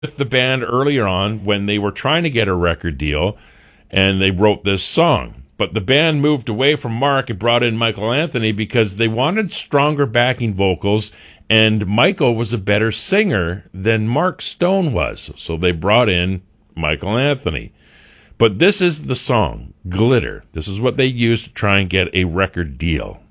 with the band earlier on when they were trying to get a record deal, and they wrote this song. But the band moved away from Mark and brought in Michael Anthony because they wanted stronger backing vocals, and Michael was a better singer than Mark Stone was. So they brought in Michael Anthony. But this is the song, Glitter. This is what they used to try and get a record deal.